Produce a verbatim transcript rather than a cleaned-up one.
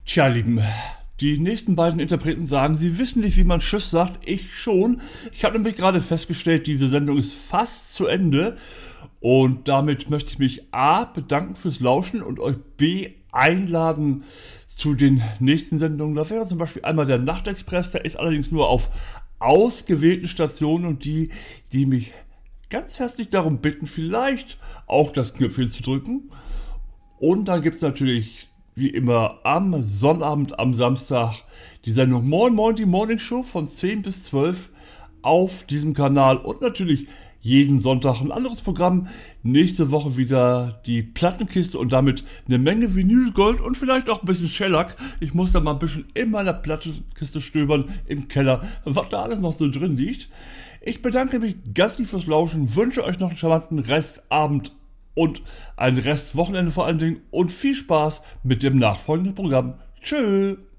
Tja, Lieben, die nächsten beiden Interpreten sagen, sie wissen nicht, wie man Tschüss sagt. Ich schon. Ich habe nämlich gerade festgestellt, diese Sendung ist fast zu Ende. Und damit möchte ich mich A. bedanken fürs Lauschen und euch B. einladen zu den nächsten Sendungen. Da wäre zum Beispiel einmal der Nachtexpress, der ist allerdings nur auf ausgewählten Stationen und die, die mich ganz herzlich darum bitten, vielleicht auch das Knöpfchen zu drücken. Und dann gibt es natürlich wie immer am Sonnabend, am Samstag die Sendung Moin Moin, die Morning Show von zehn bis zwölf auf diesem Kanal und natürlich jeden Sonntag ein anderes Programm. Nächste Woche wieder die Plattenkiste und damit eine Menge Vinylgold und vielleicht auch ein bisschen Shellac. Ich muss da mal ein bisschen in meiner Plattenkiste stöbern im Keller, was da alles noch so drin liegt. Ich bedanke mich ganz lieb fürs Lauschen, wünsche euch noch einen charmanten Restabend und ein Restwochenende vor allen Dingen und viel Spaß mit dem nachfolgenden Programm. Tschö!